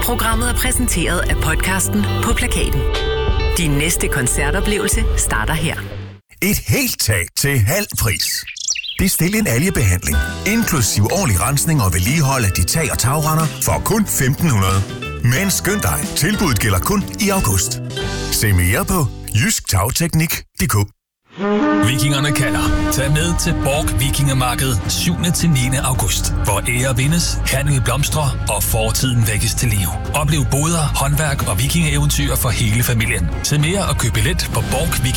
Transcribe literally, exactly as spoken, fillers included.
Programmet er præsenteret af podcasten På Plakaten. Din næste koncertoplevelse starter her. Et helt tag til halv pris. Bestil en algebehandling, inklusiv årlig rensning og vedligehold af dit tag- og tagrender for kun femten hundrede. Men skynd dig, tilbuddet gælder kun i august. Se mere på jysk tagteknik punktum d k. Vikingerne kalder. Tag med til Borg Vikingemarked syvende til niende august, hvor ære vindes, handel blomstrer og fortiden vækkes til liv. Oplev boder, håndværk og vikingeeventyr for hele familien. Se mere og køb billet på borg viking